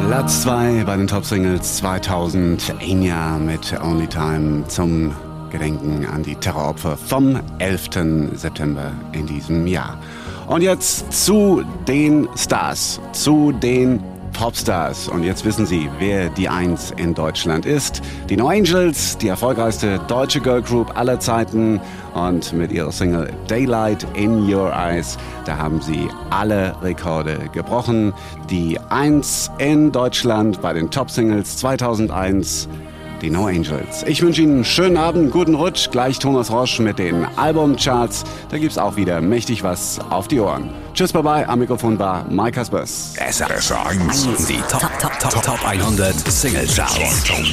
Platz 2 bei den Top-Singles 2000, Enya mit Only Time zum Gedenken an die Terroropfer vom 11. September in diesem Jahr. Und jetzt zu den Stars, zu den Popstars. Und jetzt wissen Sie, wer die Eins in Deutschland ist. Die No Angels, die erfolgreichste deutsche Girlgroup aller Zeiten. Und mit ihrer Single Daylight in Your Eyes, da haben sie alle Rekorde gebrochen. Die Eins in Deutschland bei den Top-Singles 2001, die No Angels. Ich wünsche Ihnen einen schönen Abend, guten Rutsch. Gleich Thomas Rosch mit den Albumcharts. Da gibt's auch wieder mächtig was auf die Ohren. Tschüss, bye-bye. Am Mikrofon war Mike Kaspers. SR1, die Top 100 Single Charts.